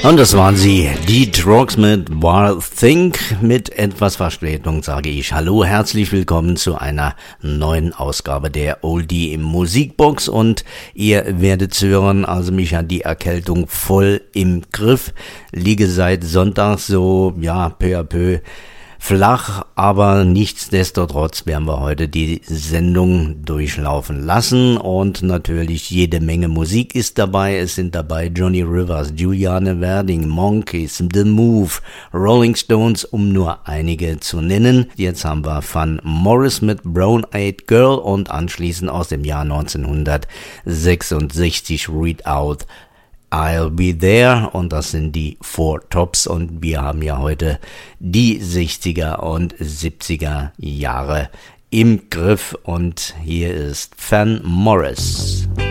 Und das waren sie, die Troggs mit Wild Think. Mit etwas Verspätung sage ich hallo, herzlich willkommen zu einer neuen Ausgabe der Oldie im Musikbox. Und ihr werdet hören, also mich hat die Erkältung voll im Griff. Liege seit Sonntag so, ja, peu à peu flach, aber nichtsdestotrotz werden wir heute die Sendung durchlaufen lassen und natürlich jede Menge Musik ist dabei. Es sind dabei Johnny Rivers, Juliane Werding, Monkeys, The Move, Rolling Stones, um nur einige zu nennen. Jetzt haben wir Van Morris mit Brown Eyed Girl und anschließend aus dem Jahr 1966 Read Out I'll Be There, und das sind die Four Tops, und wir haben ja heute die 60er und 70er Jahre im Griff und hier ist Van Morris.